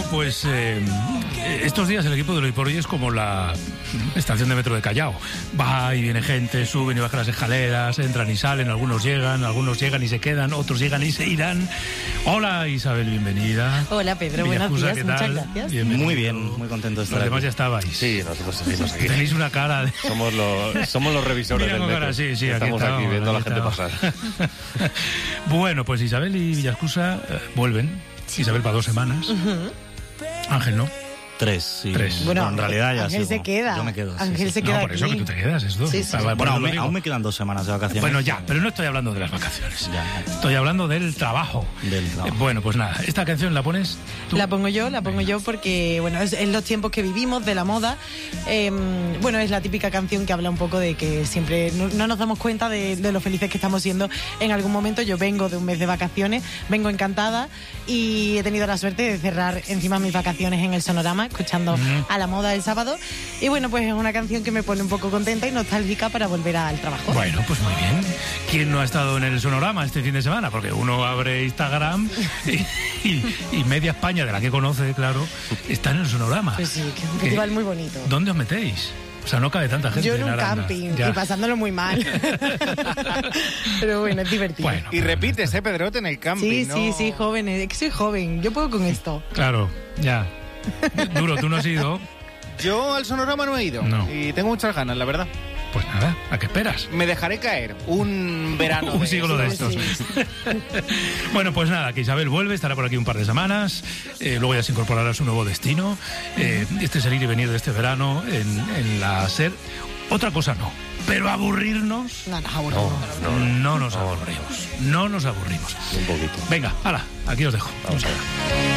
pues estos días el equipo de Hoy por Hoy es como la estación de metro de Callao. Va y viene gente, suben y bajan las escaleras, entran y salen, algunos llegan y se quedan, otros llegan y se irán. Hola Isabel, bienvenida. Hola Pedro, buenos días, muchas gracias. Bienvenido. Muy bien, muy contento de estar aquí. Los demás ya estabais. Sí, nosotros seguimos aquí. Tenéis una cara de... Somos los revisores del metro. Sí, estamos aquí viendo a la gente pasar. Bueno, pues Isabel y Villascusa vuelven. Sí. Isabel para 2 semanas. Ángel, ¿no? 3, sí. 3. Bueno, en realidad ya Ángel sigo. se queda. Yo me quedo. Ángel sí. se queda por eso aquí. que tú te quedas, es 2. Sí, sí. Bueno, aún me quedan 2 semanas de vacaciones. Bueno, ya, pero no estoy hablando de las vacaciones. Ya. Estoy hablando del trabajo. Bueno, pues nada, esta canción la pones tú. La pongo yo porque, bueno, es los tiempos que vivimos, de la moda. Bueno, es la típica canción que habla un poco de que siempre no nos damos cuenta de lo felices que estamos siendo en algún momento. Yo vengo de un mes de vacaciones, vengo encantada y he tenido la suerte de cerrar encima mis vacaciones en el Sonorama, escuchando a la moda el sábado. Y bueno, pues es una canción que me pone un poco contenta y nostálgica para volver al trabajo. Bueno, pues muy bien. ¿Quién no ha estado en el Sonorama este fin de semana? Porque uno abre Instagram y media España, de la que conoce, claro, está en el Sonorama. Pues sí, que es un festival muy bonito. ¿Dónde os metéis? O sea, no cabe tanta gente. Yo en un camping y pasándolo muy mal. Pero bueno, es divertido. Bueno, y repites, Pedrote, en el camping, ¿no? Sí, jóvenes. Es que soy joven. Yo puedo con esto. Claro, ya. Duro, tú no has ido. Yo al Sonorama no he ido. No. Y tengo muchas ganas, la verdad. Pues nada, ¿a qué esperas? Me dejaré caer un verano. Un siglo de estos. Sí. Bueno, pues nada, que Isabel vuelve, estará por aquí un par de semanas, luego ya se incorporará a su nuevo destino. Este es el ir y venir de este verano en la SER. Otra cosa no, pero aburrirnos... No nos aburrimos. No nos aburrimos. No nos aburrimos. Un poquito. Venga, hala, aquí os dejo. Vamos a ver.